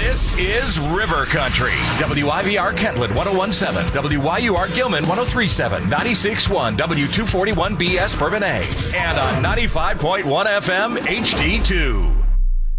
This is River Country. WIVR Kentland 1017, WYUR Gilman 1037, 96.1 W241BS Bourbonnais, and on 95.1 FM HD2.